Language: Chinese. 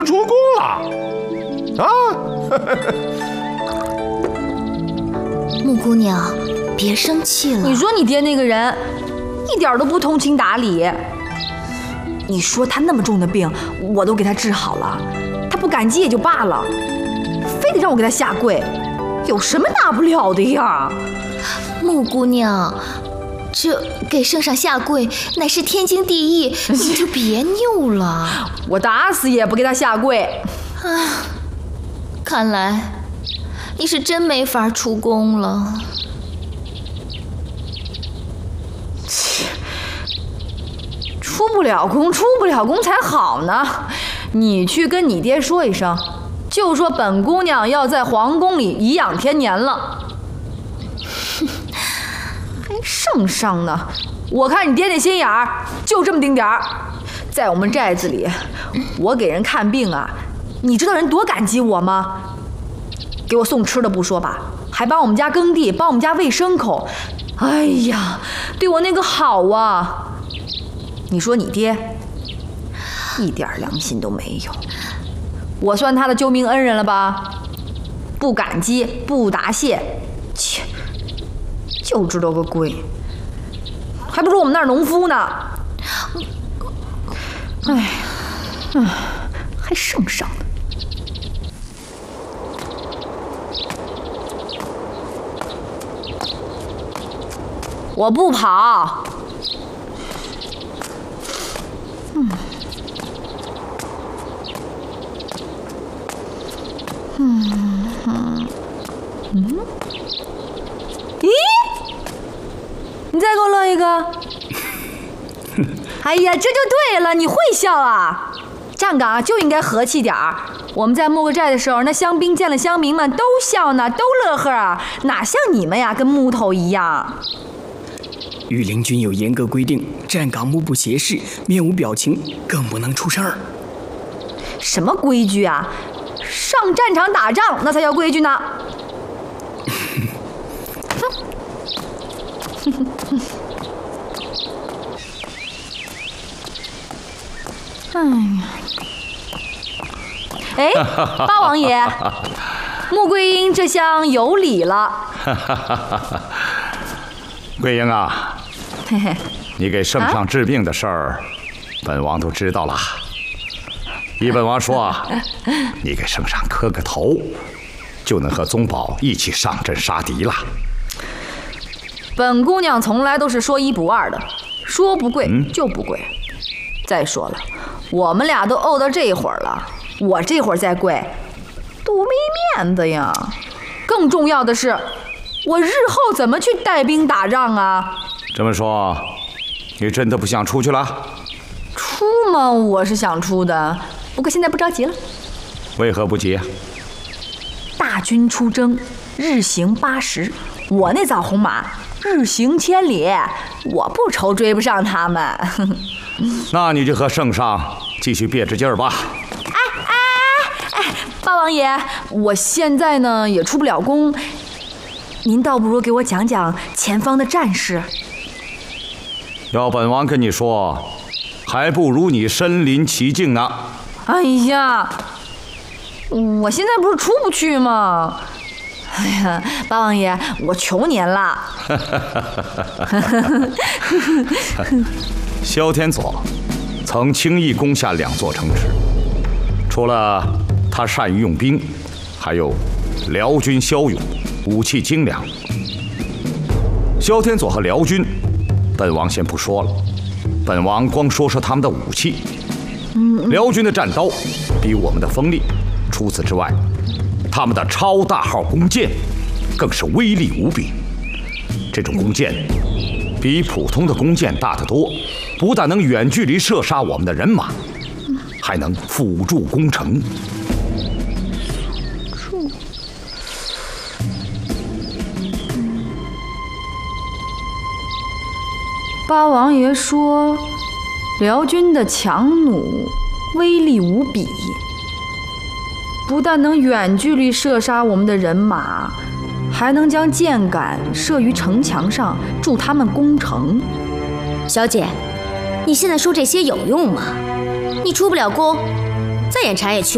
出宫了啊！ 木姑娘，别生气了。 你说你爹那个人，一点都不通情达理。你说他那么重的病，我都给他治好了，他不感激也就罢了，非得让我给他下跪，有什么大不了的呀？ 木姑娘，这给圣上下跪乃是天经地义，你就别拗了。 我打死也不给他下跪。 啊，看来你是真没法出宫了。 出不了宫才好呢。你去跟你爹说一声，就说本姑娘要在皇宫里颐养天年了。还圣上呢？我看你爹那心眼儿就这么丁点儿。在我们寨子里，我给人看病啊，你知道人多感激我吗？给我送吃的不说吧，还帮我们家耕地，帮我们家喂牲口。哎呀，对我那个好啊！你说你爹一点良心都没有，我算他的救命恩人了吧？不感激，不答谢，切，就知道个跪，还不如我们那儿农夫呢。哎，还圣上呢。我不跑。咦，你再给我乐一个！哎呀，这就对了，你会笑啊！站岗就应该和气点儿。我们在木个寨的时候，那乡兵见了乡民们都笑呢，都乐呵啊，哪像你们呀，跟木头一样。 御林军有严格规定，站岗目不斜视，面无表情，更不能出声儿。 什么规矩啊？上战场打仗那才叫规矩呢！哎呀！哎，八王爷，穆桂英这厢有礼了。 桂英啊， 嘿嘿， 你给圣上治病的事儿，本王都知道了。依本王说，你给圣上磕个头，就能和宗保一起上阵杀敌了。 本姑娘从来都是说一不二的，说不跪就不跪。再说了，我们俩都怄到这会儿了，我这会儿再跪，多没面子呀！更重要的是，我日后怎么去带兵打仗啊？ 这么说，你真的不想出去了？ 出嘛，我是想出的，不过现在不着急了。 为何不急？ 大军出征，日行80，我那枣红马日行千里，我不愁追不上他们。 那你就和圣上继续憋着劲儿吧。 哎，八王爷，我现在呢也出不了宫，您倒不如给我讲讲前方的战事。 要本王跟你说，还不如你身临其境呢。 哎呀，我现在不是出不去吗？哎呀，八王爷，我求您了。 萧天佐曾轻易攻下2座城池，除了他善于用兵，还有辽军骁勇，武器精良。萧天佐和辽军，本王先不说了，本王光说说他们的武器。辽军的战刀比我们的锋利，除此之外，他们的超大号弓箭更是威力无比。这种弓箭比普通的弓箭大得多，不但能远距离射杀我们的人马，还能辅助攻城。 八王爷说，辽军的强弩威力无比，不但能远距离射杀我们的人马，还能将箭杆射于城墙上，助他们攻城。 小姐，你现在说这些有用吗？你出不了宫，再眼馋也去